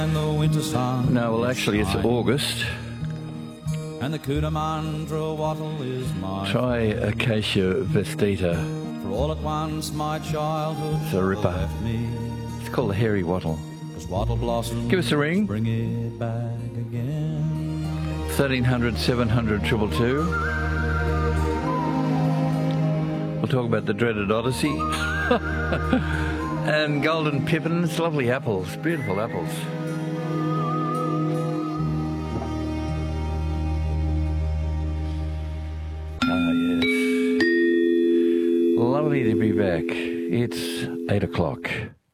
No, well, actually, it's August. And the Cootamandra wattle is my Try Acacia vestita. For all at once my childhood It's a ripper. left me. It's called the hairy wattle. 'Cause wattle blossoms Give us a ring. bring it back again. 1300 700 222. We'll talk about the dreaded Odyssey. And golden pippins, lovely apples, beautiful apples. Ah, yes. Lovely to be back. It's 8 o'clock.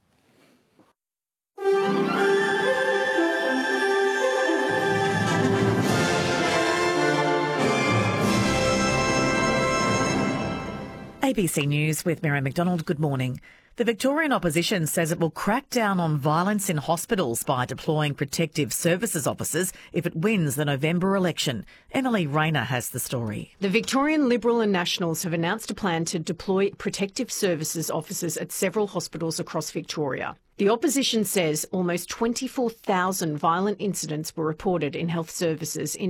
ABC News with Mary McDonald. Good morning. The Victorian opposition says it will crack down on violence in hospitals by deploying protective services officers if it wins the November election. Emily Rayner has the story. The Victorian Liberal and Nationals have announced a plan to deploy protective services officers at several hospitals across Victoria. The opposition says almost 24,000 violent incidents were reported in health services in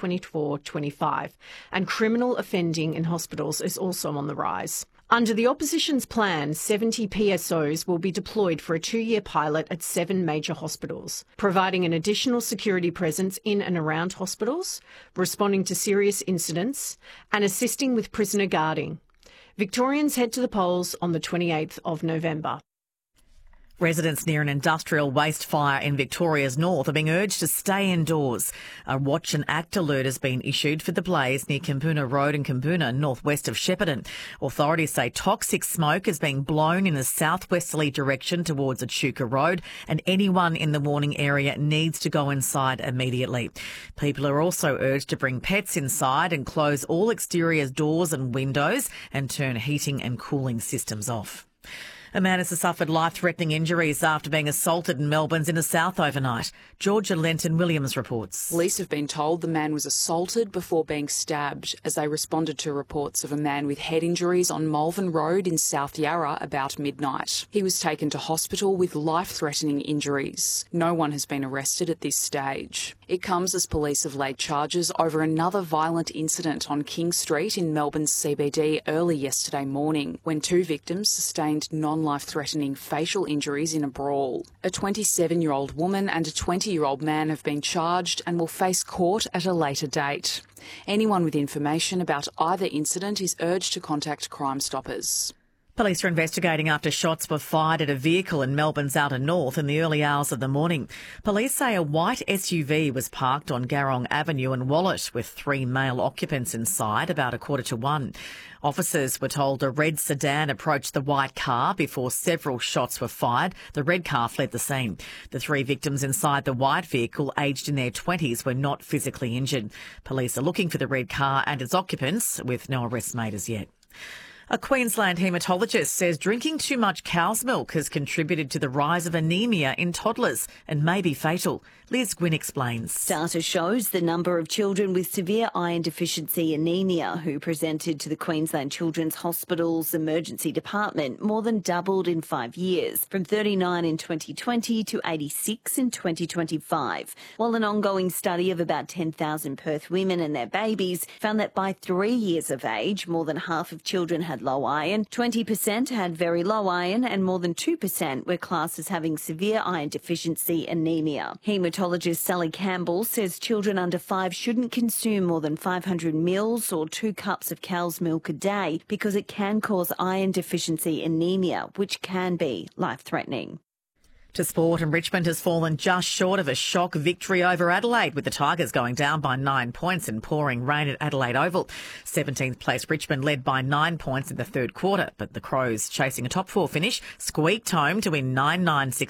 2024-25, and criminal offending in hospitals is also on the rise. Under the opposition's plan, 70 PSOs will be deployed for a 2-year pilot at 7 major hospitals, providing an additional security presence in and around hospitals, responding to serious incidents, and assisting with prisoner guarding. Victorians head to the polls on the 28th of November. Residents near an industrial waste fire in Victoria's north are being urged to stay indoors. A watch and act alert has been issued for the blaze near Kamboona Road in Kamboona, northwest of Shepparton. Authorities say toxic smoke is being blown in a southwesterly direction towards Echuca Road, and anyone in the warning area needs to go inside immediately. People are also urged to bring pets inside and close all exterior doors and windows and turn heating and cooling systems off. A man has suffered life-threatening injuries after being assaulted in Melbourne's inner south overnight. Georgia Lenton-Williams reports. Police have been told the man was assaulted before being stabbed as they responded to reports of a man with head injuries on Malvern Road in South Yarra about midnight. He was taken to hospital with life-threatening injuries. No one has been arrested at this stage. It comes as police have laid charges over another violent incident on King Street in Melbourne's CBD early yesterday morning, when 2 victims sustained non-life-threatening facial injuries in a brawl. A 27-year-old woman and a 20-year-old man have been charged and will face court at a later date. Anyone with information about either incident is urged to contact Crime Stoppers. Police are investigating after shots were fired at a vehicle in Melbourne's outer north in the early hours of the morning. Police say a white SUV was parked on Garrong Avenue in Wallet with 3 male occupants inside about 1:45. Officers were told a red sedan approached the white car before several shots were fired. The red car fled the scene. The 3 victims inside the white vehicle, aged in their 20s, were not physically injured. Police are looking for the red car and its occupants, with no arrests made as yet. A Queensland haematologist says drinking too much cow's milk has contributed to the rise of anemia in toddlers and may be fatal. Liz Gwynn explains. Data shows the number of children with severe iron deficiency anemia who presented to the Queensland Children's Hospital's emergency department more than doubled in 5 years, from 39 in 2020 to 86 in 2025, while an ongoing study of about 10,000 Perth women and their babies found that by 3 years of age, more than half of children had low iron, 20% had very low iron, and more than 2% were classed as having severe iron deficiency anemia. Haematologist Sally Campbell says children under 5 shouldn't consume more than 500 mils or 2 cups of cow's milk a day because it can cause iron deficiency anemia, which can be life-threatening. To sport, and Richmond has fallen just short of a shock victory over Adelaide, with the Tigers going down by 9 points and pouring rain at Adelaide Oval. 17th place Richmond led by 9 points in the third quarter, but the Crows, chasing a top 4 finish, squeaked home to win 9-9,